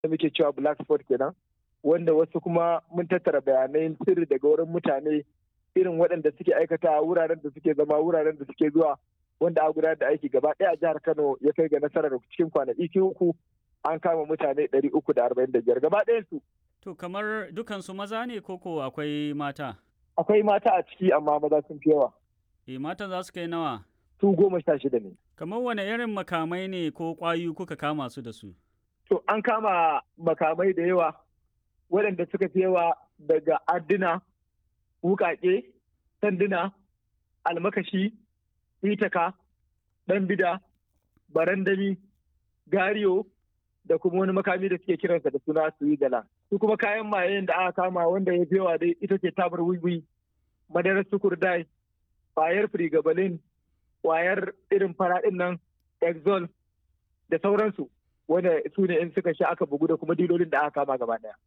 da muke cewa black spot kenan, wanda wasu kuma mun tattara bayanai sirri daga wurin mutane irin waɗanda suke aikata, wuraren da suke zama, wuraren da suke zuwa, wanda a gudanar da aiki gaba ɗaya a jihar Kano ya kai ga nasarar cikin kwanaki uku an kama mutane 345 gaba ɗayan su. To kamar dukansu maza ne koko akwai mata? Akwai mata a ciki amma maza sun fi yawa. Matan za su kai nawa? Su 16 ne. Kamar wane irin makamai ne ko ƙwayoyi kuka kama su da su? To an kama makamai da yawa waɗanda suka fi yawa daga adduna, wuƙaƙe, sanduna, almakashi, itaka, ɗan bida, barandami, gariyo da kuma wani makami da suke kiransa da suna suwigala. Su kuma kayan mayen da aka kama wanda ya fi yawa dai ita ce tabar wiwi, madarar sukurdai, ƙwayar frigabalin, ƙwayar irin faraɗin nan, exol da sauransu. Wanda su ne in suka sha aka bugu da kuma dilolin da aka kama gaba ɗaya.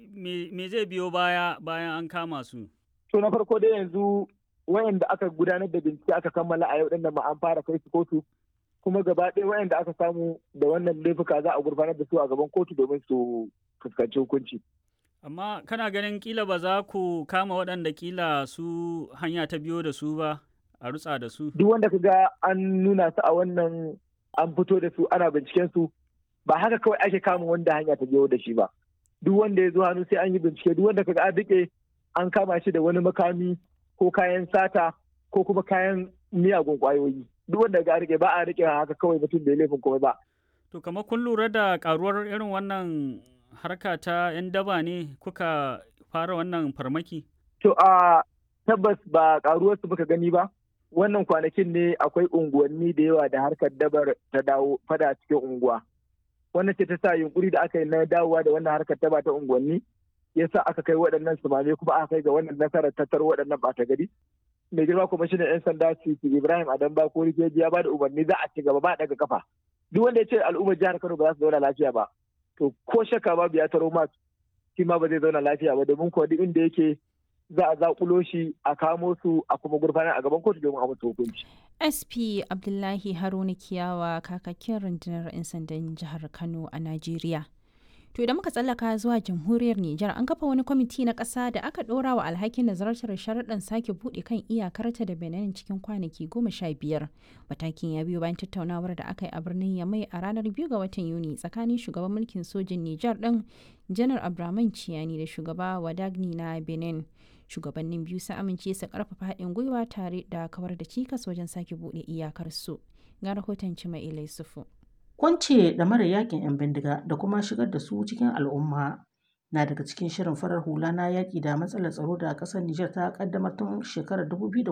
Me zai biyo bayan an kama su? To na farko dai yanzu wayanda aka gudanar da bincike aka kammala a yau ɗin da an fara kai su kotu, kuma gaba ɗaya wayanda aka samu da wannan laifuka za a gurfanar da su a gaban kotu domin su fuskanci hukunci. Amma kana ganin kila ba za ku kama waɗanda kila su hanya ta biyo da su ba a rutsa da su? Duk wanda ka ga an nuna su a wannan an fito da su ana binciken su, ba haka kawai ake kama wanda hanya ta biyo da shi ba. Duk wanda ya zo hannu sai an yi bincike, duk wanda ka ga an riƙe an kama shi da wani makami ko kayan sata ko kuma kayan miyagun ƙwayoyi. Duk wanda ga rike ba a rike haka kawai mutum bai laifin komai ba. To kamar kun lura da karuwar irin wannan harka ta 'yan daba ne kuka fara wannan farmaki? To a tabbas ba karuwar su muka gani ba. Wannan kwanakin ne akwai unguwanni da yawa da harkar dabar ta dawo fada cikin unguwa. Wannan ce ta sa yunkuri da aka yi na dawowa da wannan harkar daba ta unguwanni yasa aka kai waɗannan sumame kuma aka kai ga wannan nasarar tattar waɗannan ɓata gari. Mai girma kwamishinan 'yan sanda Sisi Ibrahim Adamba ko Rikeji ya ba da umarni za a ci gaba ba daga kafa. Duk wanda ya ce al'ummar jihar Kano ba za su zauna lafiya ba, to ko shakka babu ya taro ma shi ma ba zai zauna lafiya ba, domin kuwa duk inda yake za a zakulo shi a kamo su a kuma gurfanar a gaban kotu domin a musu hukunci. SP Abdullahi Haruna Kiyawa kakakin rundunar 'yan sandan jihar Kano a Najeriya. To idan muka tsallaka zuwa jamhuriyar Nijar an kafa wani kwamiti na ƙasa da aka ɗora wa alhakin nazartar sharaɗin sake buɗe kan iyakarta da Benin cikin kwanaki 15. Matakin ya biyo bayan tattaunawar da aka yi a birnin Yamai a ranar 2 ga watan Yuni tsakanin shugaban mulkin sojin Nijar ɗin Janar Abdurrahman Ciyani da shugaba Wadagni na Benin. Shugabannin biyu sun amince su ƙarfafa haɗin gwiwa tare da kawar da cikas wajen sake buɗe iyakarsu. Ga rahoton Cima'ila Yusufu. Kwance da mara yakin 'yan bindiga da kuma shigar da su cikin al'umma na daga cikin shirin farar hula na yaƙi da matsalar tsaro da ƙasar Nijar ta ƙaddamar tun shekarar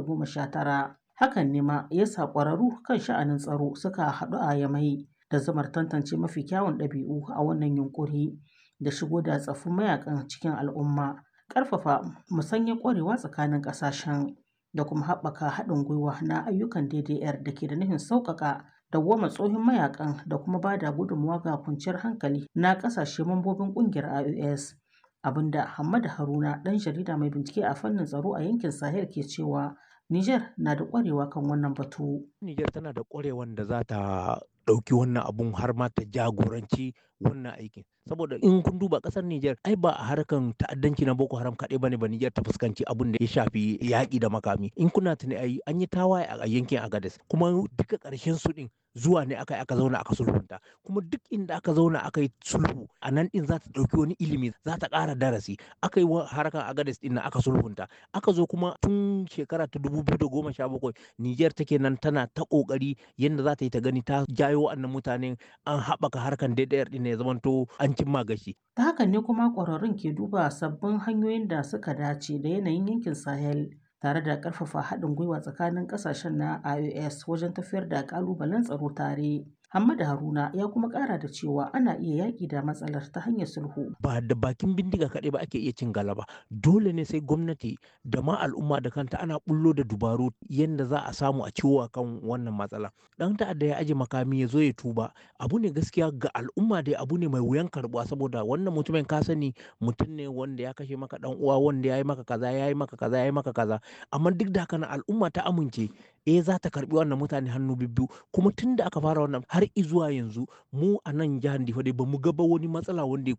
2019. Hakan ne ma ya sa ƙwararru kan sha'anin tsaro suka haɗu a Yamai da zamar tantance mafi kyawun ɗabi'u a wannan yunƙuri da shigo da tsaffin mayakan cikin al'umma, ƙarfafa musanyar ƙwarewa tsakanin ƙasashen da kuma haɓaka haɗin gwiwa na ayyukan DDR da ke da nufin sauƙaƙa dawwama tsohon mayakan da kuma ba da gudunmawa ga kwanciyar hankali na kasashe mambobin kungiyar IOS, abinda Hamad Haruna dan jarida mai bincike a fannin tsaro a yankin Sahel ke cewa Niger na da kwarewa kan wannan batu. Niger tana da kwarewan da za ta ɗauki wannan abun har ma ta jagoranci wannan aikin. Saboda in kun duba ƙasar Niger ai ba a harkan ta'addanci na Boko Haram kaɗai bane ba Niger ta fuskanci abun da ya shafi yaƙi da makami. In kuna tuni ai an yi tawaye a yankin Agadez kuma duka ƙarshen su ɗin zuwa ne aka zauna aka sulhunta, kuma duk inda aka zauna aka yi sulhu a nan din za ta ɗauki wani ilimi, za ta ƙara darasi. Aka yi harkar Agadez din na aka sulhunta, aka zo kuma tun shekara ta 2017 Niger take nan tana ta ƙoƙari yadda za ta yi ta gani ta jayo wa'annan mutanen an haɓaka harkar DDR din ya zamanto an cimma gashi. Ta hakan ne kuma ƙwararrun ke duba sabbin hanyoyin da suka dace da yanayin yankin Sahel, tare da ƙarfafa haɗin gwiwa tsakanin ƙasashen na IOS wajen tafiyar da ƙalubalen tsaro tare. Hamad Haruna ya kuma ƙara da cewa ana iya yaƙi da matsalar ta hanyar sulhu. Ba da bakin bindiga kaɗai ba ake iya cin galaba. Dole ne sai gwamnati da ma al'umma da kanta ana bullo da dubaru yadda za a samu a ciwo kan wannan matsala. Ɗan ta'adda ya aje makami ya zo ya tuba. Abu ne gaskiya ga al'umma dai abu ne mai wuyan karɓuwa, saboda wannan mutumin ka sani mutum ne wanda ya kashe maka ɗan uwa, wanda ya yi maka kaza ya yi maka kaza ya yi maka kaza. Amma duk da haka al'umma ta amince za ta karbi wannan mutane hannu bibbiyu. Kuma tun da aka fara wannan har izuwa yanzu mu a nan jihar Difa dai bamu ga ba wani matsala wanda